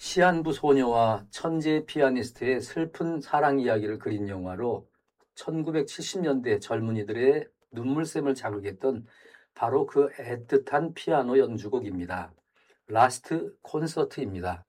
시한부 소녀와 천재 피아니스트의 슬픈 사랑 이야기를 그린 영화로 1970년대 젊은이들의 눈물샘을 자극했던 바로 그 애틋한 피아노 연주곡입니다. 라스트 콘서트입니다.